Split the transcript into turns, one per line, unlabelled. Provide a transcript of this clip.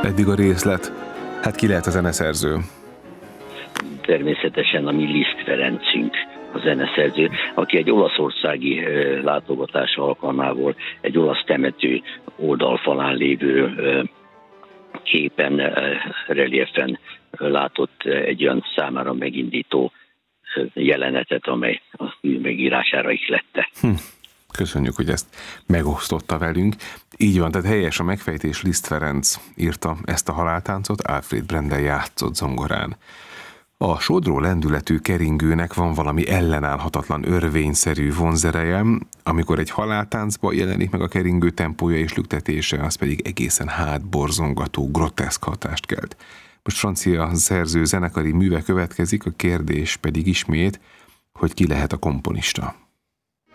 eddig a részlet. Hát ki lehet a zeneszerző?
Természetesen a mi Liszt Ferencünk a zeneszerző, aki egy olaszországi látogatás alkalmából egy olasz temető oldalfalán lévő képen, reliefen látott egy olyan számára megindító jelenetet, amely a mű megírására ihlette.
Köszönjük, hogy ezt megosztotta velünk. Így van, tehát helyes a megfejtés, Liszt Ferenc írta ezt a haláltáncot, Alfred Brendel játszott zongorán. A sodró lendületű keringőnek van valami ellenállhatatlan örvényszerű vonzereje, amikor egy haláltáncba jelenik meg a keringő tempója és lüktetése, az pedig egészen hátborzongató, groteszk hatást kelt. Most francia szerző zenekari műve következik, a kérdés pedig ismét, hogy ki lehet a komponista.